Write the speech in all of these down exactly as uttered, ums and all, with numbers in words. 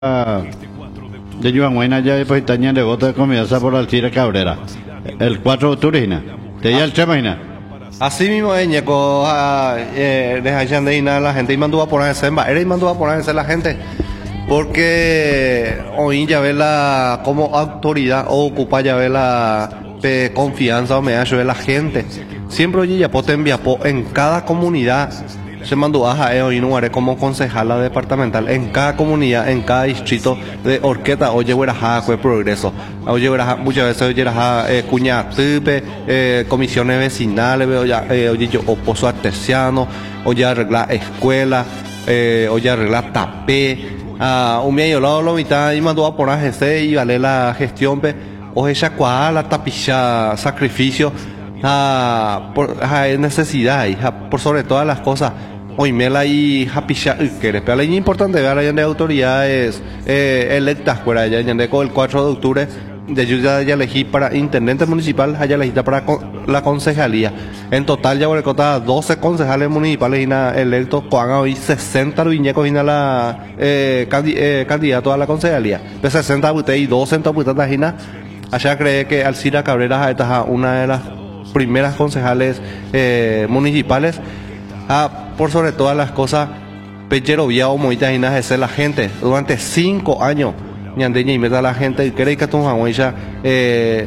de Yuanhuayna ya después tañan de voto de confianza por Alcira Cabrera. El cuatro de octubre, ¿no? ¿Te ya el tema, ¿no? Así mismo es, ñeco, dejan de ir a la gente y mandó a ponerse en baile y mandó a ponerse la gente. Porque hoy ya ve la, como autoridad o ocupa ya ve la de confianza o me ha de la gente. Siempre oye ya poten viapo en cada comunidad. Se mandó a hoy no haré como concejala departamental en cada comunidad, en cada distrito de Orqueta, oye, hueraja, fue progreso. Oye, hueraja, muchas veces oye, eh, cuña, tupe, eh, comisiones vecinales, oye, eh, oye, yo oposo artesiano, oye, arreglar escuela, eh, oye, arreglar tapé. Ah, un medio lado lo mitad y mandó a poner G C y vale la gestión, pe, o ella cuadra la tapicha, sacrificio, ah, por ah, necesidad, y ah, por sobre todas las cosas. Hoy me la y hapicha que pero es importante ver allá de autoridades eh, electas por allá en el cuatro de octubre de ayuda ya elegí para intendente municipal, allá elegí para la concejalía. En total ya por doce concejales municipales y electos, con hoy sesenta viñecos y la eh, candi, eh, candidato a la concejalía. De sesenta y doce en allá cree que Alcira Cabrera es una de las primeras concejales eh, municipales. Ah, por sobre todas las cosas, Pechero vía o moitas y de la gente durante cinco años. Ñandeña y meta la gente y cree que tu ya eh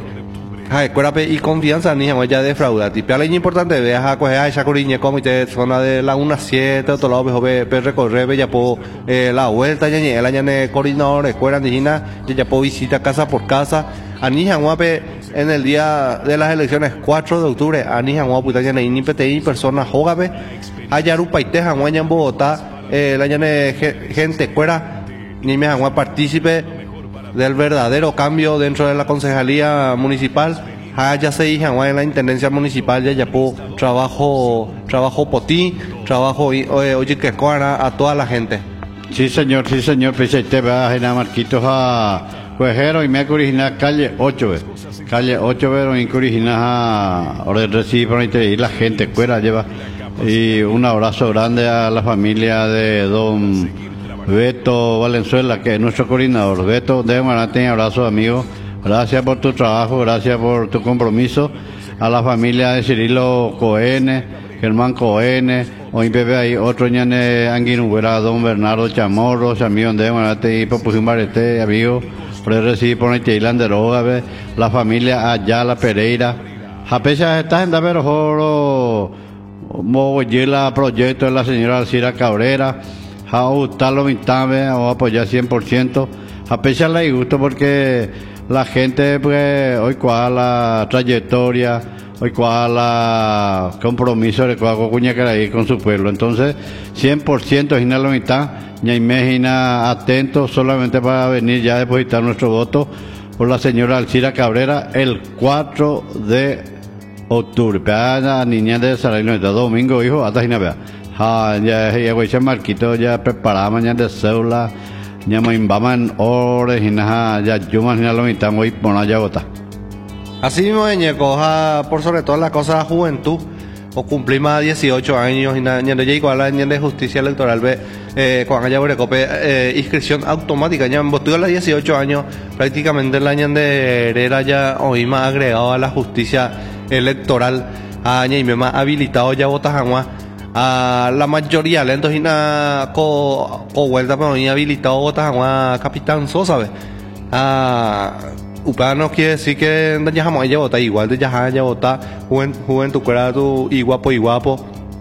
y confianza ni ya defrauda. Y es importante ver a coger esa coriña como te zona de la una siete, otro lado mejor ve recorrer ya po eh, la vuelta ya ni el año de coordinador escuela indígena ya po visita casa por casa. Anija guape en el día de las elecciones cuatro de octubre, Anija guape ya ni P T I personas jogabe Ayarupa y Teja guaña en Bogotá, el año de gente fuera ni me hagan partícipe del verdadero cambio dentro de la concejalía municipal. Ya se hija en la intendencia municipal ya ya po trabajo trabajo potí trabajo oye que a toda la gente. Sí señor, sí señor, pues te va a Marquitos a Cuejero y me ha originado calle ocho ve. Calle ocho ve y originado a recibir y la gente fuera lleva. Y un abrazo grande a la familia de don Beto Valenzuela, que es nuestro coordinador. Beto, de Marate, abrazo amigo. Gracias por tu trabajo, gracias por tu compromiso. A la familia de Cirilo Cohen, Germán Cohen, hoy bebé ahí otro ñane Anguinuera, don Bernardo Chamorro, amigo de Marate y Popuzín Barete, amigo. Por recibir por Irlanderoga, la familia Ayala Pereira. A pesar de esta gente, pero joro. Mogoyela proyecto de la señora Alcira Cabrera, a gustarlo mitame, o apoyar cien por ciento, a pesar de gusto porque la gente pues hoy cuál la trayectoria, hoy cuál la compromiso de cuál cuña que ahí con su pueblo, entonces cien por ciento es la mitad, ya imagina atento solamente para venir ya a depositar nuestro voto por la señora Alcira Cabrera el cuatro de octubre, la niña de Saray, domingo, hijo, hasta ahí vea. Ah, ya, ya, voy a Marquito, ya preparaba mañana de cédula, ya me imbaman horas y nada, ya yo más ni lo mitad, voy a poner ya votar. Así mismo, ñeco, por sobre todo la cosa de la juventud, o cumplir más de dieciocho años y nada, ya igual la de justicia electoral, ve, eh, cuando haya brecope, eh, inscripción automática, ya en a los dieciocho años, prácticamente el año de Herrera ya hoy más agregado a la justicia electoral, a y me más habilitado ya votas agua a la mayoría lentos y nada co, co vuelta pero ni habilitado votas agua Capitán Sosa ve a Upa no quiere decir que ya jamás ella vota igual de ya ya vota juventud cuera tu y guapo y guapo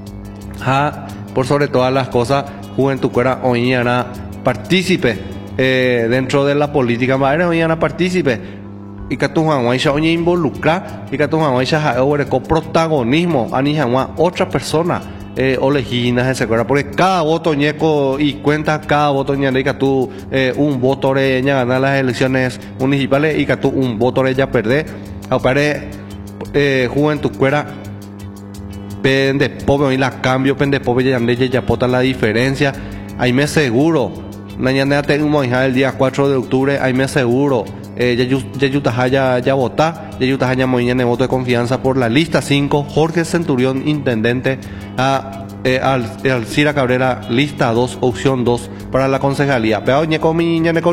a por sobre todas las cosas juventud cuera hoy ana partícipe eh, dentro de la política madre hoy ana partícipe y que tu jamás ya oye involucrar y que tu jamás ya ahora con protagonismo a ni jamás otra persona eh, o leginas ese cosa porque cada voto ñeco y cuenta cada voto ñeco y que tú eh, un voto de ella ganar las elecciones municipales y que tú un voto de ella perder apare eh, juventud cuera pende pobre y la cambio pende pobre ya ya ya pota la diferencia ahí me seguro mañana tenemos el día cuatro de octubre ahí me seguro eh, ya ya ya ya vota ya ya ya mañana voto de confianza por la lista cinco Jorge Centurión intendente a eh, Al, Alcira Cabrera, lista dos, opción dos, para la concejalía. Pero ñeco mi ñaneco